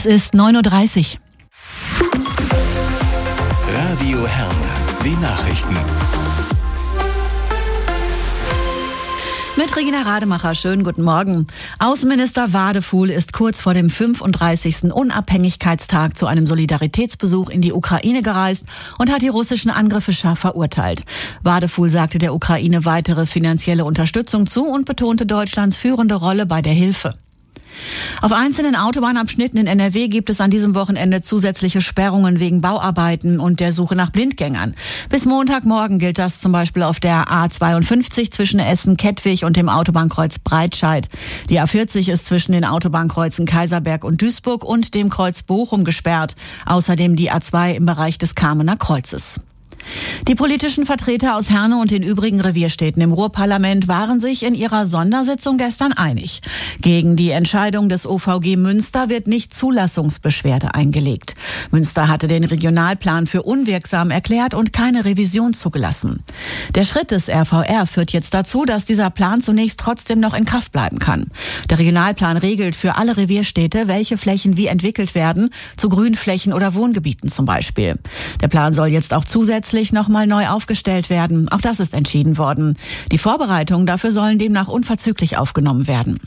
Es ist 9:30 Uhr. Radio Herne, die Nachrichten. Mit Regina Rademacher, schönen guten Morgen. Außenminister Wadefuhl ist kurz vor dem 35. Unabhängigkeitstag zu einem Solidaritätsbesuch in die Ukraine gereist und hat die russischen Angriffe scharf verurteilt. Wadefuhl sagte der Ukraine weitere finanzielle Unterstützung zu und betonte Deutschlands führende Rolle bei der Hilfe. Auf einzelnen Autobahnabschnitten in NRW gibt es an diesem Wochenende zusätzliche Sperrungen wegen Bauarbeiten und der Suche nach Blindgängern. Bis Montagmorgen gilt das zum Beispiel auf der A52 zwischen Essen-Kettwig und dem Autobahnkreuz Breitscheid. Die A40 ist zwischen den Autobahnkreuzen Kaiserberg und Duisburg und dem Kreuz Bochum gesperrt. Außerdem die A2 im Bereich des Kamener Kreuzes. Die politischen Vertreter aus Herne und den übrigen Revierstädten im Ruhrparlament waren sich in ihrer Sondersitzung gestern einig. Gegen die Entscheidung des OVG Münster wird nicht Zulassungsbeschwerde eingelegt. Münster hatte den Regionalplan für unwirksam erklärt und keine Revision zugelassen. Der Schritt des RVR führt jetzt dazu, dass dieser Plan zunächst trotzdem noch in Kraft bleiben kann. Der Regionalplan regelt für alle Revierstädte, welche Flächen wie entwickelt werden, zu Grünflächen oder Wohngebieten zum Beispiel. Der Plan soll jetzt auch zusätzlich nochmal neu aufgestellt werden. Auch das ist entschieden worden. Die Vorbereitungen dafür sollen demnach unverzüglich aufgenommen werden.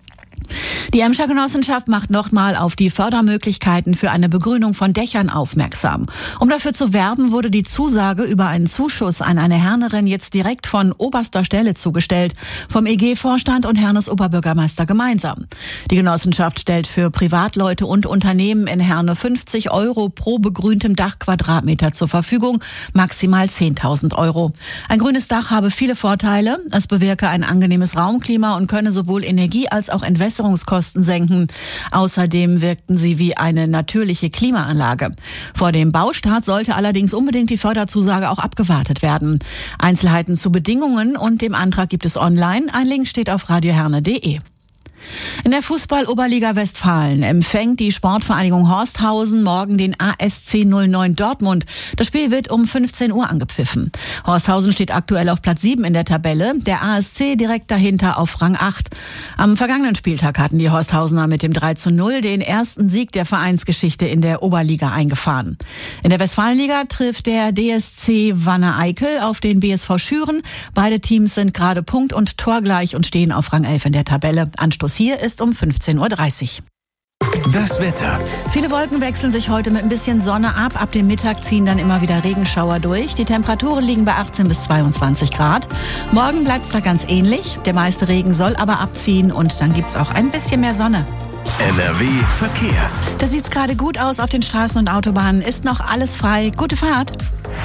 Die Emscher Genossenschaft macht nochmal auf die Fördermöglichkeiten für eine Begrünung von Dächern aufmerksam. Um dafür zu werben, wurde die Zusage über einen Zuschuss an eine Hernerin jetzt direkt von oberster Stelle zugestellt, vom EG-Vorstand und Hernes Oberbürgermeister gemeinsam. Die Genossenschaft stellt für Privatleute und Unternehmen in Herne 50 € pro begrüntem Dachquadratmeter zur Verfügung, maximal 10.000 €. Ein grünes Dach habe viele Vorteile. Es bewirke ein angenehmes Raumklima und könne sowohl Energie als auch Entwässerungskosten senken. Außerdem wirkten sie wie eine natürliche Klimaanlage. Vor dem Baustart sollte allerdings unbedingt die Förderzusage auch abgewartet werden. Einzelheiten zu Bedingungen und dem Antrag gibt es online. Ein Link steht auf radioherne.de. In der Fußball-Oberliga Westfalen empfängt die Sportvereinigung Horsthausen morgen den ASC 09 Dortmund. Das Spiel wird um 15 Uhr angepfiffen. Horsthausen steht aktuell auf Platz 7 in der Tabelle, der ASC direkt dahinter auf Rang 8. Am vergangenen Spieltag hatten die Horsthausener mit dem 3:0 den ersten Sieg der Vereinsgeschichte in der Oberliga eingefahren. In der Westfalenliga trifft der DSC Wanne-Eickel auf den BSV Schüren. Beide Teams sind gerade punkt- und torgleich und stehen auf Rang 11 in der Tabelle. Anstoß hier ist um 15:30 Uhr. Das Wetter. Viele Wolken wechseln sich heute mit ein bisschen Sonne ab. Ab dem Mittag ziehen dann immer wieder Regenschauer durch. Die Temperaturen liegen bei 18 bis 22 Grad. Morgen bleibt es da ganz ähnlich. Der meiste Regen soll aber abziehen und dann gibt es auch ein bisschen mehr Sonne. NRW Verkehr. Da sieht es gerade gut aus auf den Straßen und Autobahnen. Ist noch alles frei. Gute Fahrt.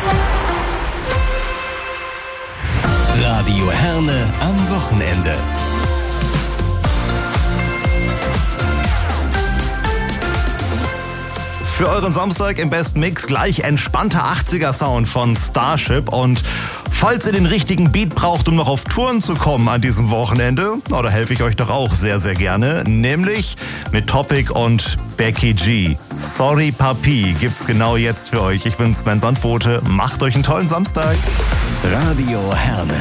Radio Herne am Wochenende. Für euren Samstag im besten Mix gleich entspannter 80er-Sound von Starship. Und falls ihr den richtigen Beat braucht, um noch auf Touren zu kommen an diesem Wochenende, da helfe ich euch doch auch sehr, sehr gerne. Nämlich mit Topic und Becky G. Sorry Papi gibt's genau jetzt für euch. Ich bin's, Sven Sandbote. Macht euch einen tollen Samstag. Radio Herne.